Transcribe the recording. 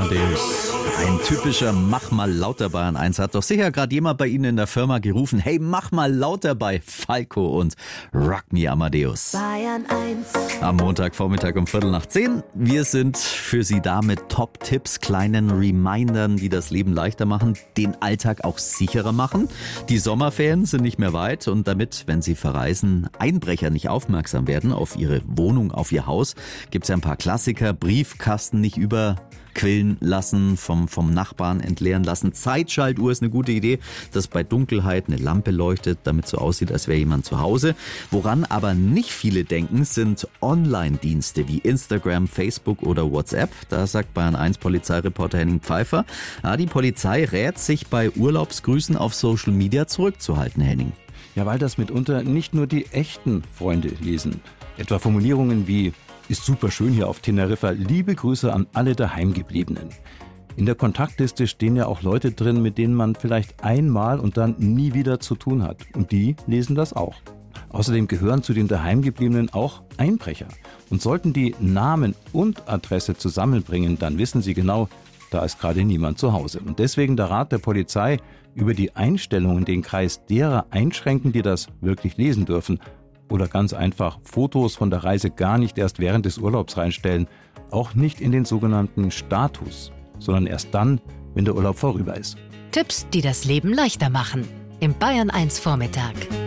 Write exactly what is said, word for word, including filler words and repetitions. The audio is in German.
Amadeus. Ein typischer Mach mal lauter Bayern eins. Hat doch sicher gerade jemand bei Ihnen in der Firma gerufen, hey, mach mal lauter bei Falco und Rock Me Amadeus. Bayern eins. Am Montagvormittag um Viertel nach zehn. Wir sind für Sie da mit Top-Tipps, kleinen Remindern, die das Leben leichter machen, den Alltag auch sicherer machen. Die Sommerferien sind nicht mehr weit und damit, wenn Sie verreisen, Einbrecher nicht aufmerksam werden auf Ihre Wohnung, auf Ihr Haus, gibt es ja ein paar Klassiker. Briefkasten nicht überquillen lassen, vom, vom Nachbarn entleeren lassen. Zeitschaltuhr ist eine gute Idee, dass bei Dunkelheit eine Lampe leuchtet, damit so aussieht, als wäre jemand zu Hause. Woran aber nicht viele denken, sind Online-Dienste wie Instagram, Facebook oder WhatsApp. Da sagt Bayern eins Polizeireporter Henning Pfeiffer, ja, die Polizei rät, sich bei Urlaubsgrüßen auf Social Media zurückzuhalten, Henning. Ja, weil das mitunter nicht nur die echten Freunde lesen. Etwa Formulierungen wie: Ist super schön hier auf Teneriffa. Liebe Grüße an alle Daheimgebliebenen. In der Kontaktliste stehen ja auch Leute drin, mit denen man vielleicht einmal und dann nie wieder zu tun hat. Und die lesen das auch. Außerdem gehören zu den Daheimgebliebenen auch Einbrecher. Und sollten die Namen und Adresse zusammenbringen, dann wissen sie genau, da ist gerade niemand zu Hause. Und deswegen der Rat der Polizei, über die Einstellungen den Kreis derer einschränken, die das wirklich lesen dürfen. Oder ganz einfach Fotos von der Reise gar nicht erst während des Urlaubs reinstellen. Auch nicht in den sogenannten Status, sondern erst dann, wenn der Urlaub vorüber ist. Tipps, die das Leben leichter machen. Im Bayern eins Vormittag.